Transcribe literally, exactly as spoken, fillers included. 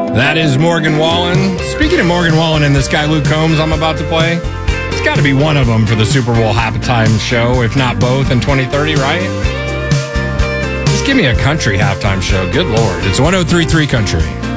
That is Morgan Wallen. Speaking of Morgan Wallen and this guy Luke Combs I'm about to play, it's got to be one of them for the Super Bowl halftime show, if not both, in twenty thirty, right? Just give me a country halftime show. Good Lord. It's one oh three point three Country.